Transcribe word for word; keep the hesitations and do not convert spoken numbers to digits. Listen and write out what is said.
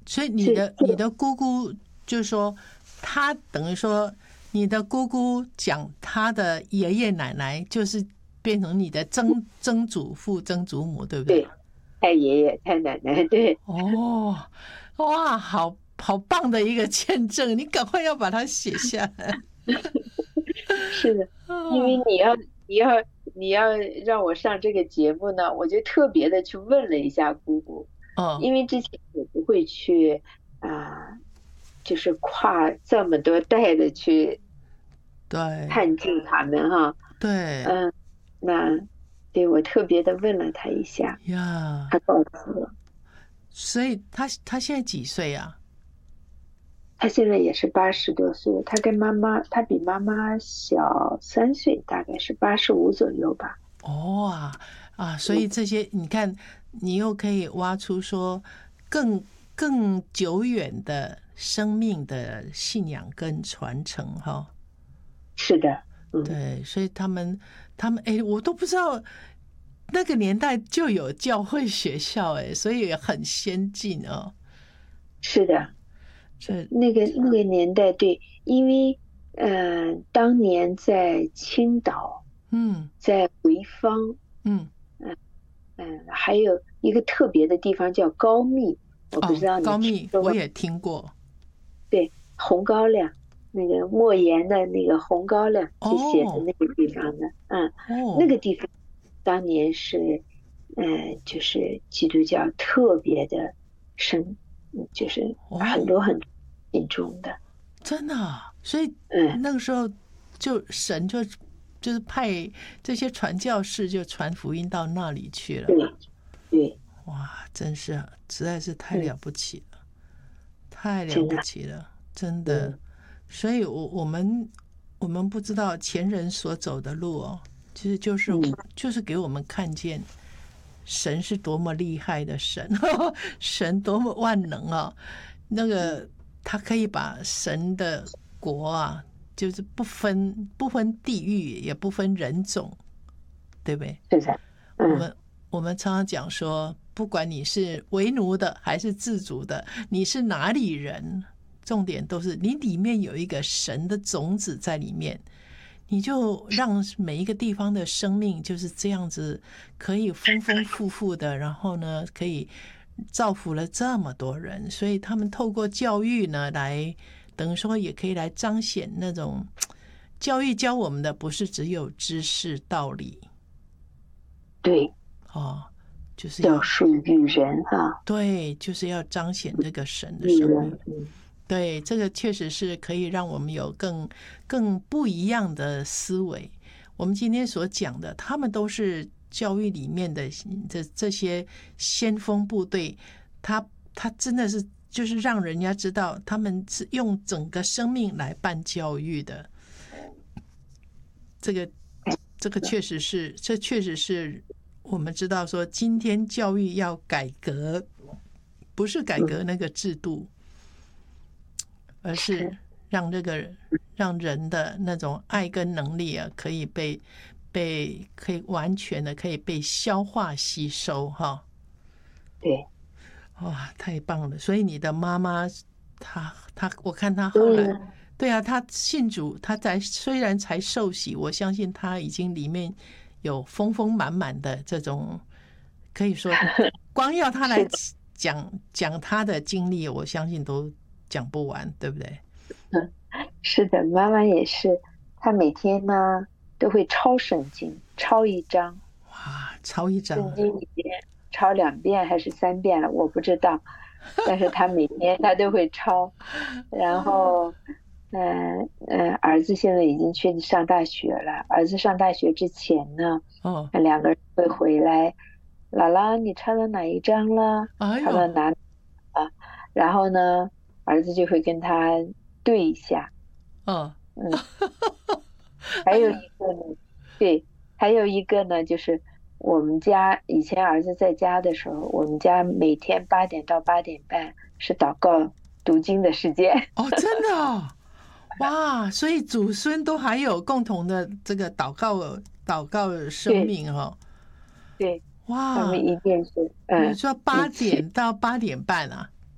所以你的你的姑姑就是说，她等于说你的姑姑讲她的爷爷奶奶，就是变成你的曾曾祖父、曾祖母，对不对？ 对，太爷爷、太奶奶，对。 哦，哇，好好棒的一个见证，你赶快要把它写下来。 是的，因为你要你要你要让我上这个节目呢，我就特别的去问了一下姑姑， 哦， 因为之前我不会去啊、就是跨这么多代的去对探究他们哈， 对嗯，那对我特别的问了他一下， 呀， 他告诉我， 所以他他现在几岁啊？ 他现在也是八十多岁，他跟妈妈，他比妈妈小三岁，大概是八十五左右吧。 哦啊啊，所以这些你看，你又可以挖出说更更久远的生命的信仰跟传承哈。 是的，嗯， 对，所以他们他们哎，我都不知道那个年代就有教会学校哎，所以很先进哦。 是的。 这那个那个年代，对，因为呃，当年在青岛， 嗯在潍坊， 嗯嗯嗯，还有一个特别的地方叫高密，我不知哦， 道你高听说过？ 密我也听过对，红高粱，那个莫言的那个红高粱去写的哦那个地方的，嗯，那哦个地方当年是，呃，就是基督教特别的深，嗯就是很哦， 多很多信众的， 真的啊，所以嗯。 那个时候就神就就是派这些传教士就传福音到那里去了。 对对， 哇，真是实在是太嗯， 了不起了，太了不真的， 起了，真的。 嗯所以我我们我们不知道前人所走的路哦，其实就是嗯， 就是给我们看见神是多么厉害的神，神多么万能啊！那个他可以把神的国啊，就是不分不分地域，也不分人种，对不对？ 是的，嗯， 我们我们常常讲说，不管你是为奴的还是自主的，你是哪里人，重点都是你里面有一个神的种子在里面，你就让每一个地方的生命就是这样子，可以丰丰富富的，然后呢，可以造福了这么多人，所以他们透过教育呢，来等于说也可以来彰显那种教育教我们的，不是只有知识道理。 对， 哦，就是叫要属于人哈， 对，就是要彰显这个神的育生命。 人，嗯， 对，这个确实是可以让我们有更更不一样的思维。我们今天所讲的，他们都是教育里面的这这些先锋部队，他他真的是就是让人家知道，他们是用整个生命来办教育的。这个这个确实是，这确实是我们知道说，今天教育要改革，不是改革那个制度，而是让这个让人的那种爱跟能力啊，可以被被可以完全的可以被消化吸收哈。 对， 哇，太棒了！所以你的妈妈，她她，我看她后来， 嗯， 对啊，她信主，她才虽然才受洗，我相信她已经里面有丰丰满满的这种，可以说，光要她来是的， 讲讲她的经历，我相信都讲不完，对不对？ 嗯，是的，妈妈也是，她每天呢都会抄圣经，抄一章， 哇，超一张圣啊！ 经里面抄两遍还是三遍了，我不知道，但是她每天她都会抄，然后。嗯嗯，儿子现在已经去上大学了。儿子上大学之前呢， 哦， 两个人会回来，姥姥你抄到哪一章了？ 哎呦， 抄到哪啊？然后呢，儿子就会跟他对一下。 哦， 嗯，还有哎呀， 一个呢，对，还有一个呢，就是我们家以前儿子在家的时候，我们家每天八点到八点半是祷告读经的时间。 哦，真的哦。哇，所以祖孙都还有共同的这个祷告祷告生对命哦。 对，他们哇， 一定是你嗯说八一起。 点到八点半啊？